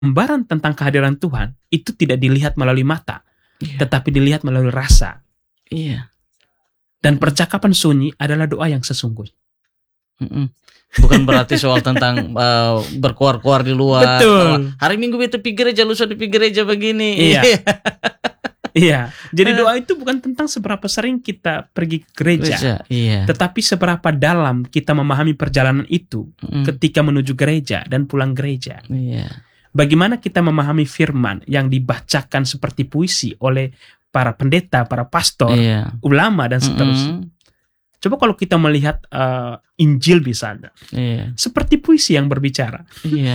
gambaran tentang kehadiran Tuhan itu tidak dilihat melalui mata, Iya. tetapi dilihat melalui rasa. Iya. Dan percakapan sunyi adalah doa yang sesungguhnya. Bukan berarti soal tentang berkuar-kuar di luar. Betul. Hari Minggu itu pergi gereja, lusa di gereja begini. Iya. Iya. Jadi doa itu bukan tentang seberapa sering kita pergi ke gereja, Iya. tetapi seberapa dalam kita memahami perjalanan itu ketika menuju gereja dan pulang gereja. Iya. Bagaimana kita memahami firman yang dibacakan seperti puisi oleh para pendeta, para pastor, Iya. ulama dan seterusnya. Coba kalau kita melihat Injil misalnya, Iya. seperti puisi yang berbicara. Iya.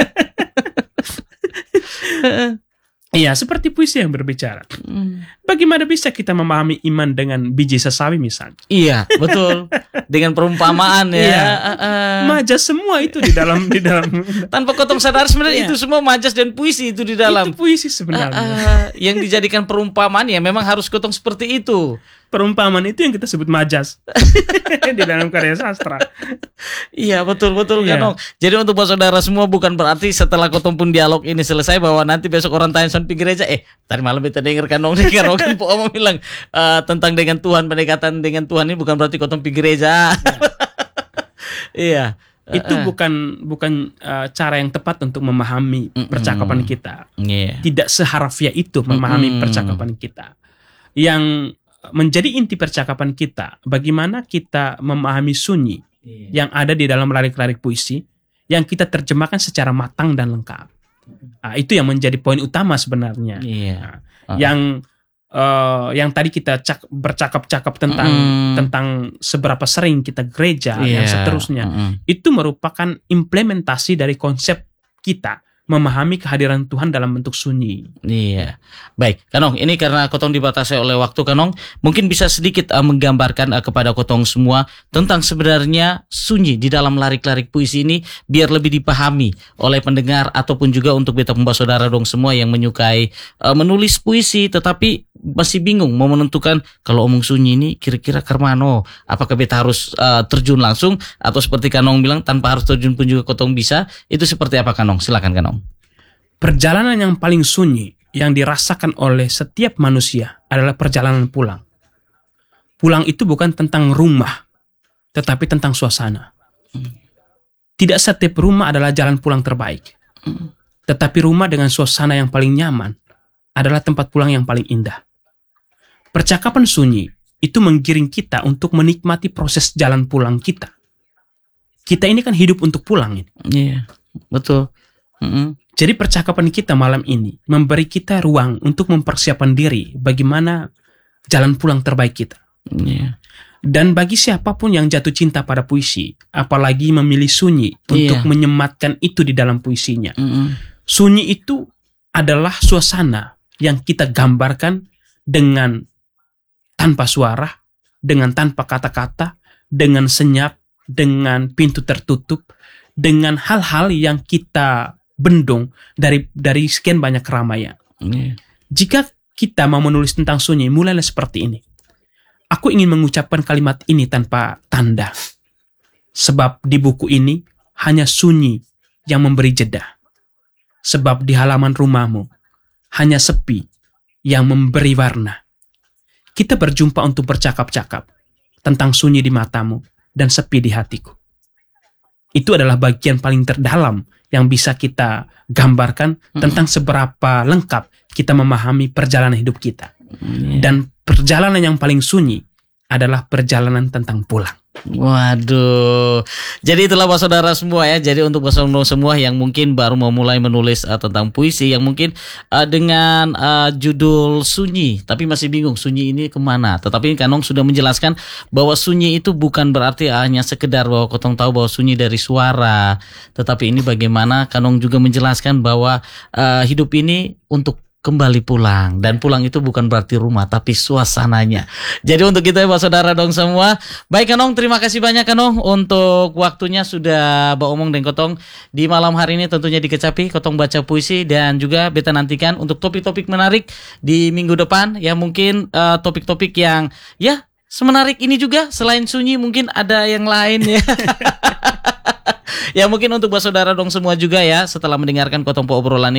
Iya, seperti puisi yang berbicara. Bagaimana bisa kita memahami iman dengan biji sesawi misalnya? Iya, betul. Dengan perumpamaan ya. Iya. Majas semua itu di dalam Tanpa kotong sadar sebenarnya Iya. itu semua majas dan puisi itu di dalam. itu puisi sebenarnya. Yang dijadikan perumpamaan ya memang harus kotong seperti itu. Perumpamaan itu yang kita sebut majas di dalam karya sastra. Iya, betul Iya. Kanong. Jadi untuk saudara semua bukan berarti setelah kotong pun dialog ini selesai bahwa nanti besok orang tanya sampai gereja, tadi malam kita dengar Kanong po Om bilang tentang dengan Tuhan, pendekatan dengan Tuhan ini bukan berarti kotong pergi gereja. Iya. Itu bukan cara yang tepat untuk memahami percakapan kita. Iya. Tidak seharfiah itu memahami percakapan kita. Yang menjadi inti percakapan kita, bagaimana kita memahami sunyi yang ada di dalam larik-larik puisi yang kita terjemahkan secara matang dan lengkap. Itu yang menjadi poin utama sebenarnya. Iya. Yang tadi kita bercakap-cakap tentang seberapa sering kita gereja dan seterusnya, itu merupakan implementasi dari konsep kita memahami kehadiran Tuhan dalam bentuk sunyi. Iya. Baik, Kanong, ini karena kotong dibatasi oleh waktu, Kanong, mungkin bisa sedikit menggambarkan kepada kotong semua tentang sebenarnya sunyi di dalam larik-larik puisi ini biar lebih dipahami oleh pendengar ataupun juga untuk beta pembahas saudara dong semua yang menyukai menulis puisi tetapi masih bingung mau menentukan kalau omong sunyi ini kira-kira kermano, apakah beta harus terjun langsung atau seperti Kanong bilang tanpa harus terjun pun juga kotong bisa. Itu seperti apa, Kanong? Silakan, Kanong. Perjalanan yang paling sunyi yang dirasakan oleh setiap manusia adalah perjalanan pulang. Pulang itu bukan tentang rumah, tetapi tentang suasana. Tidak setiap rumah adalah jalan pulang terbaik, tetapi rumah dengan suasana yang paling nyaman adalah tempat pulang yang paling indah. Percakapan sunyi itu menggiring kita untuk menikmati proses jalan pulang kita. Kita ini kan hidup untuk pulang ini. Iya, betul. Jadi percakapan kita malam ini memberi kita ruang untuk mempersiapkan diri bagaimana jalan pulang terbaik kita. Yeah. Dan bagi siapapun yang jatuh cinta pada puisi, apalagi memilih sunyi untuk menyematkan itu di dalam puisinya. Sunyi itu adalah suasana yang kita gambarkan dengan tanpa suara, dengan tanpa kata-kata, dengan senyap, dengan pintu tertutup, dengan hal-hal yang kita bendung dari sekian banyak keramaian. Jika kita mau menulis tentang sunyi, mulailah seperti ini. Aku ingin mengucapkan kalimat ini tanpa tanda. Sebab di buku ini hanya sunyi yang memberi jeda. Sebab di halaman rumahmu hanya sepi yang memberi warna. Kita berjumpa untuk bercakap-cakap tentang sunyi di matamu dan sepi di hatiku. Itu adalah bagian paling terdalam yang bisa kita gambarkan tentang seberapa lengkap kita memahami perjalanan hidup kita. Dan perjalanan yang paling sunyi adalah perjalanan tentang pulang. Waduh. Jadi itulah buat saudara semua ya. Jadi untuk buat saudara semua yang mungkin baru mau mulai menulis tentang puisi, yang mungkin dengan judul sunyi tapi masih bingung sunyi ini kemana. Tetapi Kanong sudah menjelaskan bahwa sunyi itu bukan berarti hanya sekedar bahwa kotong tahu bahwa sunyi dari suara. Tetapi ini bagaimana Kanong juga menjelaskan bahwa hidup ini untuk kembali pulang, dan pulang itu bukan berarti rumah tapi suasananya. Jadi untuk kita ya saudara dong semua. Baik Kanong, terima kasih banyak Kanong untuk waktunya sudah omong dengan kotong di malam hari ini. Tentunya dikecapi kotong baca puisi, dan juga beta nantikan untuk topik-topik menarik di minggu depan ya, mungkin topik-topik yang ya semenarik ini juga. Selain sunyi mungkin ada yang lain ya. Ya mungkin untuk buat saudara dong semua juga ya, setelah mendengarkan Kotompo obrolan